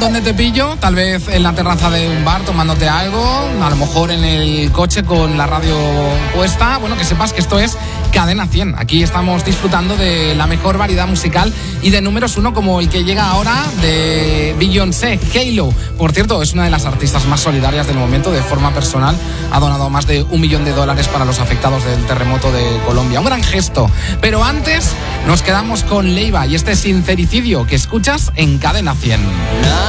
¿dónde te pillo? Tal vez en la terraza de un bar tomándote algo, a lo mejor en el coche con la radio puesta. Bueno, que sepas que esto es Cadena 100. Aquí estamos disfrutando de la mejor variedad musical y de números uno como el que llega ahora de Beyoncé, Halo. Por cierto, es una de las artistas más solidarias del momento. De forma personal ha donado más de $1 millón para los afectados del terremoto de Colombia. Un gran gesto. Pero antes nos quedamos con Leiva y este sincericidio que escuchas en Cadena 100.